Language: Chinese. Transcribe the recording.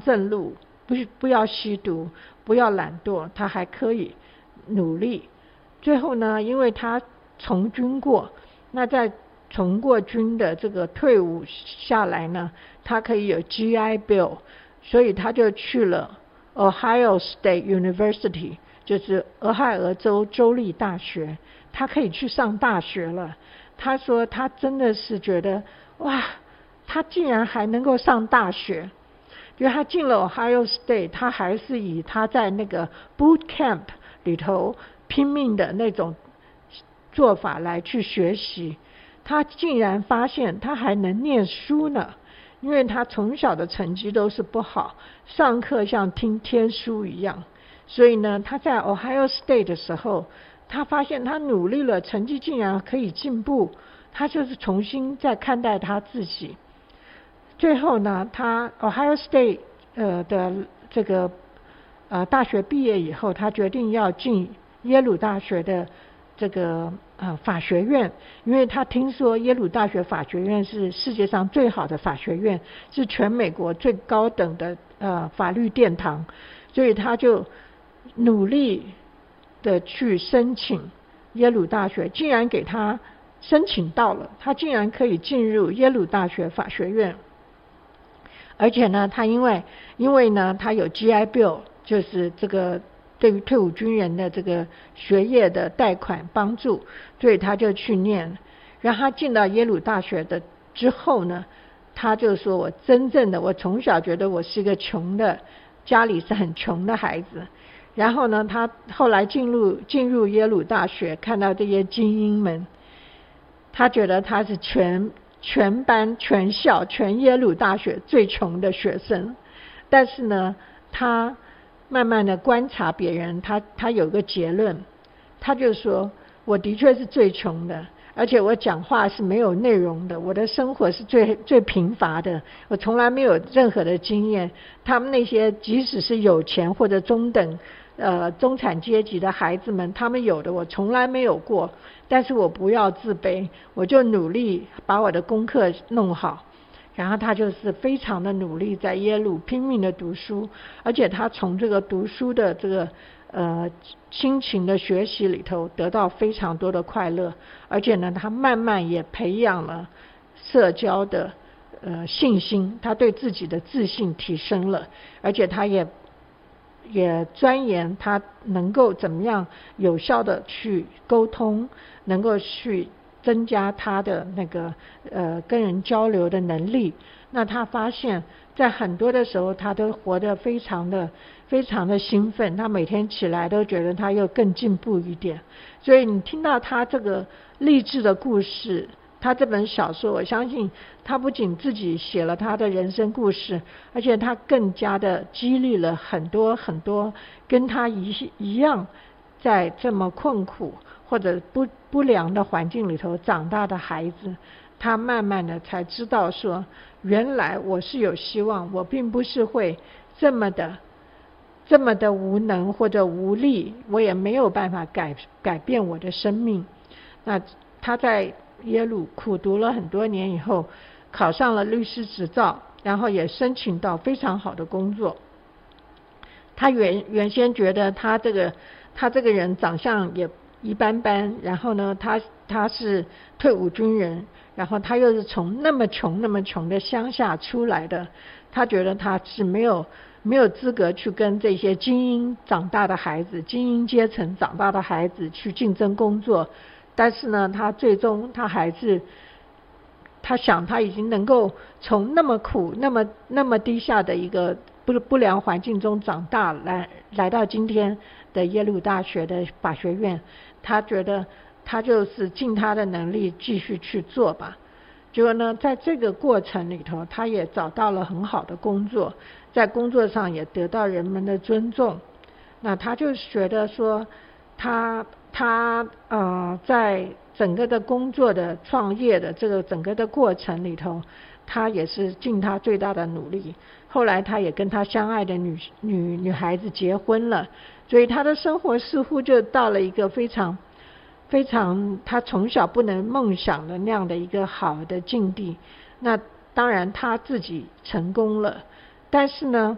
正路，不要吸毒，不要懒惰，他还可以努力。最后呢，因为他从军过，那在从过军的这个退伍下来呢，他可以有 GI Bill， 所以他就去了 Ohio State University， 就是俄亥俄州州立大学，他可以去上大学了。他说他真的是觉得哇，他竟然还能够上大学。因为他进了 Ohio State， 他还是以他在那个 boot camp 里头拼命的那种做法来去学习。他竟然发现他还能念书呢，因为他从小的成绩都是不好，上课像听天书一样。所以呢，他在 Ohio State 的时候，他发现他努力了，成绩竟然可以进步，他就是重新再看待他自己。最后呢，他 Ohio State 的这个大学毕业以后，他决定要进耶鲁大学的这个法学院，因为他听说耶鲁大学法学院是世界上最好的法学院，是全美国最高等的法律殿堂，所以他就努力的去申请耶鲁大学，竟然给他申请到了，他竟然可以进入耶鲁大学法学院。而且呢，他因为呢，他有 GI Bill， 就是这个对于退伍军人的这个学业的贷款帮助，所以他就去念。然后他进到耶鲁大学的之后呢，他就说我从小觉得我是一个穷的，家里是很穷的孩子。然后呢，他后来进入耶鲁大学，看到这些精英们，他觉得他是全班全校全耶鲁大学最穷的学生。但是呢，他慢慢的观察别人，他有个结论，他就说我的确是最穷的，而且我讲话是没有内容的，我的生活是最贫乏的，我从来没有任何的经验。他们那些即使是有钱或者中等中产阶级的孩子们，他们有的我从来没有过。但是我不要自卑，我就努力把我的功课弄好。然后他就是非常的努力，在耶鲁拼命的读书，而且他从这个读书的这个辛勤的学习里头得到非常多的快乐。而且呢，他慢慢也培养了社交的信心，他对自己的自信提升了，而且他也钻研他能够怎么样有效的去沟通，能够去增加他的那个跟人交流的能力。那他发现在很多的时候他都活得非常的兴奋，他每天起来都觉得他又更进步一点。所以你听到他这个励志的故事，他这本小说，我相信他不仅自己写了他的人生故事，而且他更加的激励了很多跟他一样在这么困苦或者不良的环境里头长大的孩子。他慢慢的才知道说，原来我是有希望，我并不是会这么的无能或者无力，我也没有办法改变我的生命。那他在耶鲁苦读了很多年以后，考上了律师执照，然后也申请到非常好的工作。他原先觉得他这个人长相也一般般，然后呢，他是退伍军人，然后他又是从那么穷的乡下出来的，他觉得他是没有资格去跟这些精英长大的孩子，精英阶层长大的孩子去竞争工作。但是呢，他最终他还是他想他已经能够从那么苦那么低下的一个不良环境中长大，来到今天的耶鲁大学的法学院。他觉得他就是尽他的能力继续去做吧。结果呢，在这个过程里头，他也找到了很好的工作，在工作上也得到人们的尊重。那他就觉得说，他在整个的工作的创业的这个整个的过程里头，他也是尽他最大的努力。后来他也跟他相爱的女孩子结婚了，所以他的生活似乎就到了一个非常他从小不能梦想的那样的一个好的境地。那当然他自己成功了，但是呢，